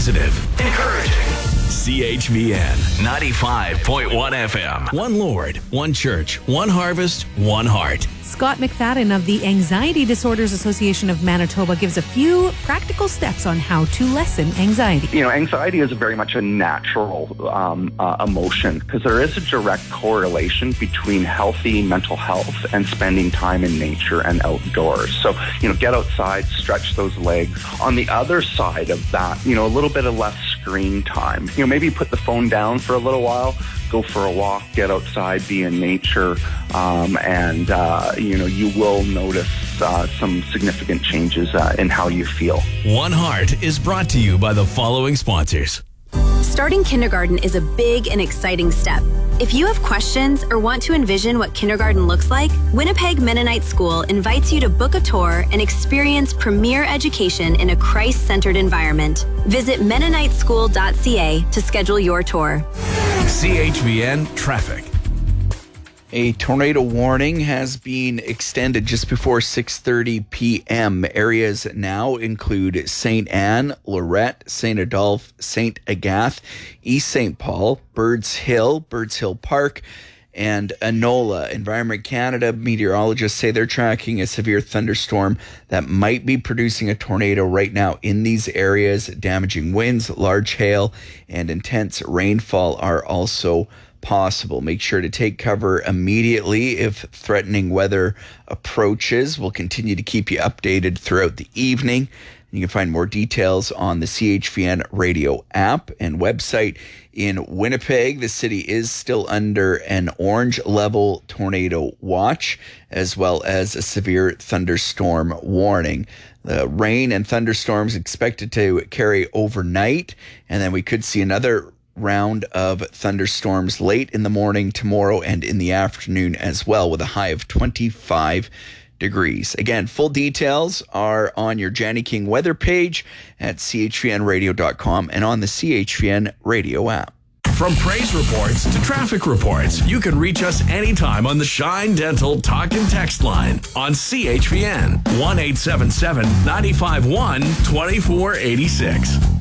positive, encouraging. CHVN 95.1 FM. One Lord, one church, one harvest, one heart. Scott McFadden of the Anxiety Disorders Association of Manitoba gives a few practical steps on how to lessen anxiety. You know, anxiety is very much a natural emotion because there is a direct correlation between healthy mental health and spending time in nature and outdoors. So, you know, get outside, stretch those legs. On the other side of that, you know, a little bit of less screen time. You know, maybe put the phone down for a little while, go for a walk, get outside, be in nature, and you know, you will notice some significant changes in how you feel. One Heart is brought to you by the following sponsors. Starting kindergarten is a big and exciting step. If you have questions or want to envision what kindergarten looks like, Winnipeg Mennonite School invites you to book a tour and experience premier education in a Christ-centered environment. Visit MennoniteSchool.ca to schedule your tour. CHVN Traffic. A tornado warning has been extended just before 6:30 p.m. Areas now include St. Anne, Lorette, St. Adolphe, St. Agathe, East St. Paul, Birds Hill Park, and Enola. Environment Canada meteorologists say they're tracking a severe thunderstorm that might be producing a tornado right now in these areas. Damaging winds, large hail, and intense rainfall are also possible. Make sure to take cover immediately if threatening weather approaches. We'll continue to keep you updated throughout the evening. You can find more details on the CHVN radio app and website. In Winnipeg, the city is still under an orange level tornado watch, as well as a severe thunderstorm warning. The rain and thunderstorms expected to carry overnight, and then we could see another round of thunderstorms late in the morning tomorrow and in the afternoon as well, with a high of 25 degrees. Again, full details are on your Janny King weather page at chvnradio.com and on the CHVN radio app. From praise reports to traffic reports, you can reach us anytime on the Shine Dental Talk and Text line on CHVN 1-877-951-2486.